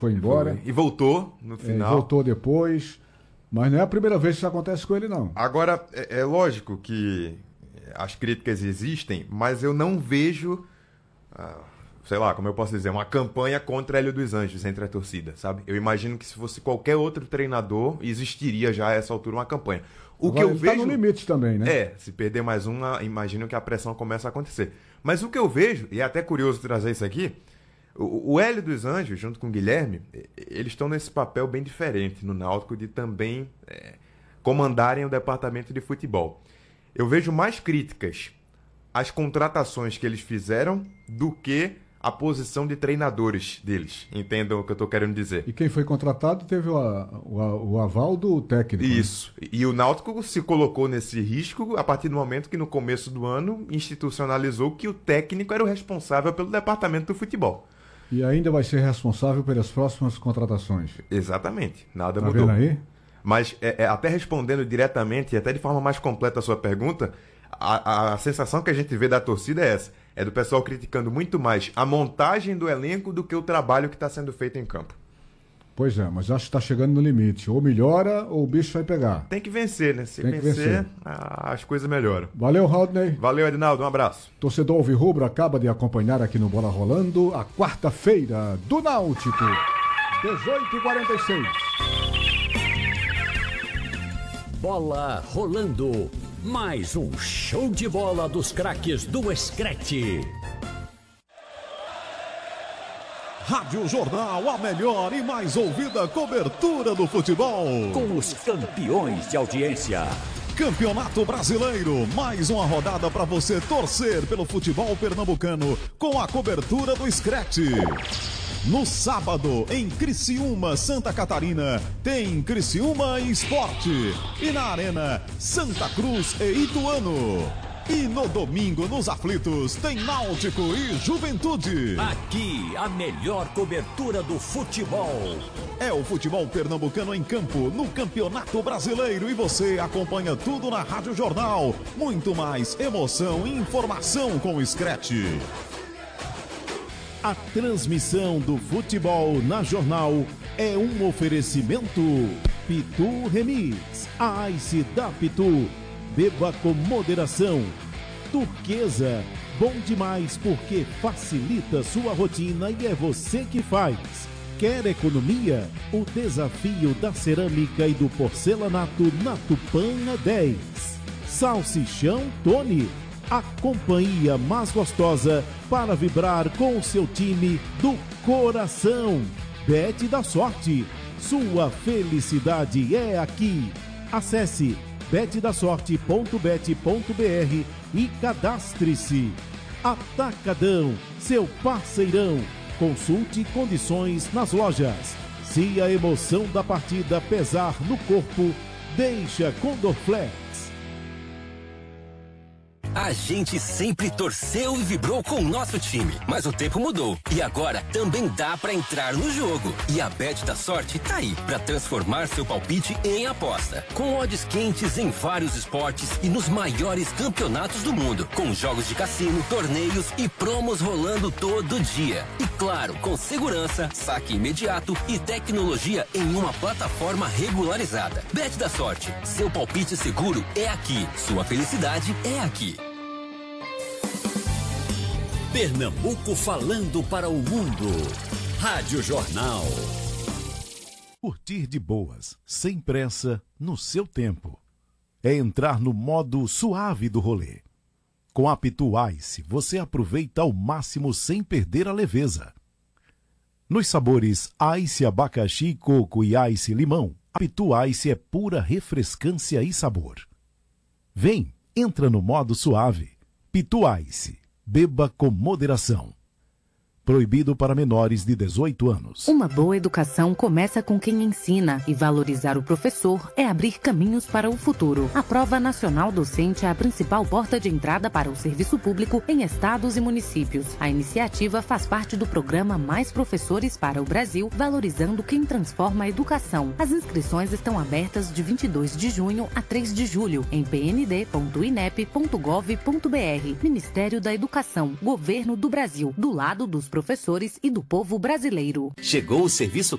foi embora. E voltou no final. Voltou depois. Mas não é a primeira vez que isso acontece com ele, não. Agora, é lógico que as críticas existem, mas eu não vejo, sei lá, como eu posso dizer, uma campanha contra Hélio dos Anjos entre a torcida, sabe? Eu imagino que se fosse qualquer outro treinador, existiria já a essa altura uma campanha. Agora, que eu vejo... tá no limite também, né? Se perder mais uma, imagino que a pressão começa a acontecer. Mas o que eu vejo, e é até curioso trazer isso aqui, o Hélio dos Anjos, junto com o Guilherme, eles estão nesse papel bem diferente no Náutico de também comandarem o departamento de futebol. Eu vejo mais críticas às contratações que eles fizeram do que a posição de treinadores deles. Entendam o que eu estou querendo dizer. E quem foi contratado teve o aval do técnico. Isso. Né? E o Náutico se colocou nesse risco a partir do momento que no começo do ano institucionalizou que o técnico era o responsável pelo departamento do futebol. E ainda vai ser responsável pelas próximas contratações. Exatamente. Nada tá mudou. Vendo aí? Mas até respondendo diretamente e até de forma mais completa a sua pergunta, a sensação que a gente vê da torcida é essa. É do pessoal criticando muito mais a montagem do elenco do que o trabalho que está sendo feito em campo. Pois é, mas acho que está chegando no limite. Ou melhora ou o bicho vai pegar. Tem que vencer, né? Se vencer, as coisas melhoram. Valeu, Rodney. Valeu, Edinaldo. Um abraço. Torcedor alvirrubro acaba de acompanhar aqui no Bola Rolando a quarta-feira do Náutico. 18h46. Bola rolando. Mais um show de bola dos craques do Screte. Rádio Jornal, a melhor e mais ouvida cobertura do futebol. Com os campeões de audiência. Campeonato Brasileiro, mais uma rodada para você torcer pelo futebol pernambucano com a cobertura do Screte. No sábado, em Criciúma, Santa Catarina, tem Criciúma Esporte. E na Arena, Santa Cruz e Ituano. E no domingo, nos aflitos, tem Náutico e Juventude. Aqui, a melhor cobertura do futebol. É o futebol pernambucano em campo, no Campeonato Brasileiro. E você acompanha tudo na Rádio Jornal. Muito mais emoção e informação com o Screte. A transmissão do futebol na Jornal é um oferecimento Pitu Remix, a Ice da Pitu. Beba com moderação. Turquesa, bom demais porque facilita sua rotina e é você que faz. Quer economia? O desafio da cerâmica e do porcelanato na Tupã é 10. Salsichão Tony, a companhia mais gostosa para vibrar com o seu time do coração. Bet da Sorte, sua felicidade é aqui. Acesse betdasorte.bet.br e cadastre-se. Atacadão, seu parceirão. Consulte condições nas lojas. Se a emoção da partida pesar no corpo, deixa com Dorflex. A gente sempre torceu e vibrou com o nosso time, mas o tempo mudou e agora também dá pra entrar no jogo. E a Bet da Sorte tá aí pra transformar seu palpite em aposta. Com odds quentes em vários esportes e nos maiores campeonatos do mundo, com jogos de cassino, torneios e promos rolando todo dia. E claro, com segurança, saque imediato e tecnologia em uma plataforma regularizada. Bet da Sorte, seu palpite seguro é aqui, sua felicidade é aqui. Pernambuco falando para o mundo. Rádio Jornal. Curtir de boas, sem pressa, no seu tempo. É entrar no modo suave do rolê. Com a Pitu Ice, você aproveita ao máximo sem perder a leveza. Nos sabores Ice abacaxi, coco e Ice limão, a Pitu Ice é pura refrescância e sabor. Vem, entra no modo suave. Pitu Ice. Beba com moderação. Proibido para menores de 18 anos. Uma boa educação começa com quem ensina e valorizar o professor é abrir caminhos para o futuro. A Prova Nacional Docente é a principal porta de entrada para o serviço público em estados e municípios. A iniciativa faz parte do programa Mais Professores para o Brasil, valorizando quem transforma a educação. As inscrições estão abertas de 22 de junho a 3 de julho em pnd.inep.gov.br. Ministério da Educação, Governo do Brasil, do lado dos professores e do povo brasileiro. Chegou o serviço